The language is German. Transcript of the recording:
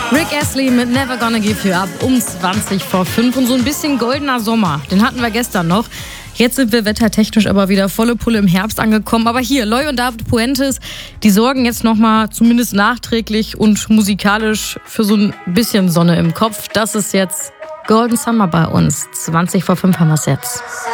Rick Astley mit Never Gonna Give You Up um 5:20. Und so ein bisschen goldener Sommer, den hatten wir gestern noch. Jetzt sind wir wettertechnisch aber wieder volle Pulle im Herbst angekommen. Aber hier, Loy und David Puentes, die sorgen jetzt nochmal, zumindest nachträglich und musikalisch, für so ein bisschen Sonne im Kopf. Das ist jetzt Golden Summer bei uns. 5:20 haben wir es jetzt.